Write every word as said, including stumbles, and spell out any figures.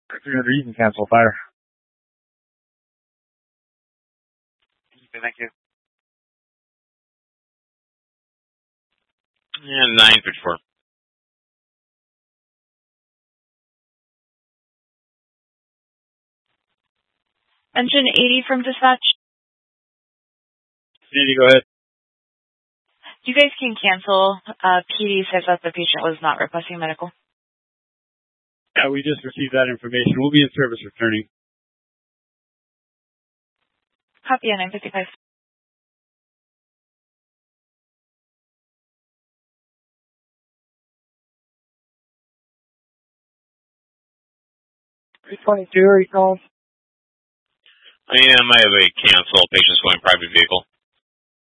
three hundred, you can cancel fire. Okay, thank you. And nine fifty-four. Engine eighty from dispatch. Sandy, go ahead. You guys can cancel. Uh, P D says that the patient was not requesting medical. Yeah, we just received that information. We'll be in service returning. Copy on nine fifty-five. three twenty-two, are you calling? I am. I have a cancel. Patient's going private vehicle.